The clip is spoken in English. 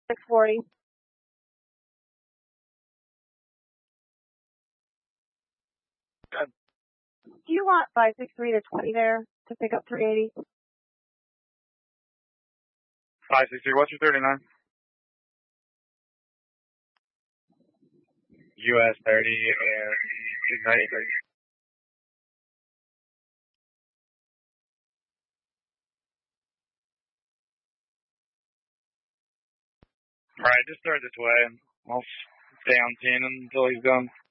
640. Good. Do you want 563 to 20 there to pick up 380? 563, what's your 39? US 30 and Ignite 30. Alright, just start this way and I'll stay on 10 until he's done.